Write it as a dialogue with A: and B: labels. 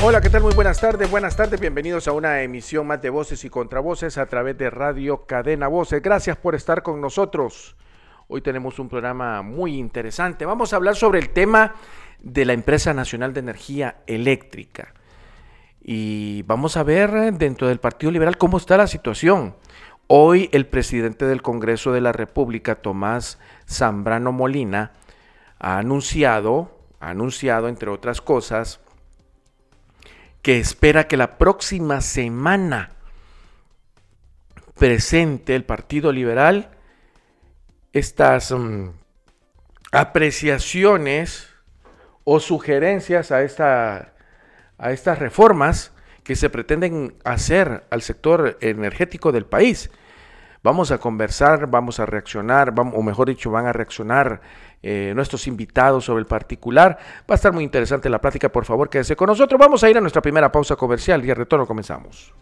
A: Hola, ¿qué tal? Muy buenas tardes, bienvenidos a una emisión más de Voces y Contravoces a través de Radio Cadena Voces. Gracias por estar con nosotros. Hoy tenemos un programa muy interesante. Vamos a hablar sobre el tema de la Empresa Nacional de Energía Eléctrica. Y vamos a ver dentro del Partido Liberal cómo está la situación. Hoy el presidente del Congreso de la República, Tomás Zambrano Molina, ha anunciado, entre otras cosas, que espera que la próxima semana presente el Partido Liberal estas apreciaciones o sugerencias a estas reformas que se pretenden hacer al sector energético del país. Vamos a conversar, vamos a reaccionar, o mejor dicho, van a reaccionar nuestros invitados sobre el particular. Va a estar muy interesante la plática, por favor, quédese con nosotros. Vamos a ir a nuestra primera pausa comercial y al retorno comenzamos.